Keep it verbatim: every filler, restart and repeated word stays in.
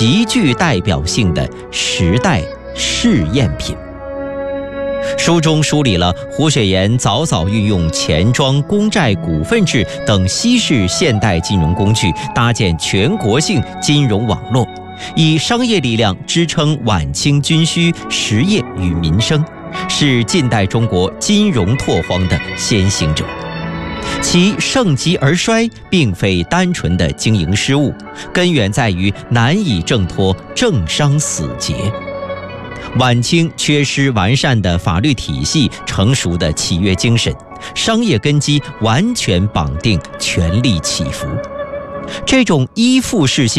极具代表性的时代试验品。书中梳理了胡雪岩早早运用钱庄、公债、股份制等西式现代金融工具，搭建全国性金融网络，以商业力量支撑晚清军需、实业与民生，是近代中国金融拓荒的先行者。其盛极而衰并非单纯的经营失误，根源在于难以挣脱政商死结。晚清缺失完善的法律体系、成熟的契约精神，商业根基完全绑定权力起伏。这种依附式性